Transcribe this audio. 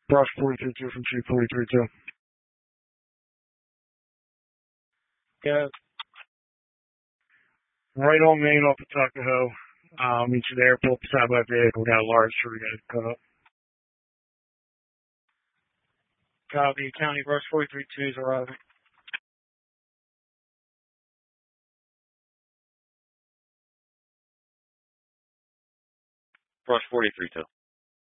Brush 43-2 from Chief 43-2. Yeah. Right on Main off of Tuckahoe. Meet you there. Pull up beside my vehicle. Got a large tree to cut up. Copy. County Brush 43-2 is arriving. Brush 43-2.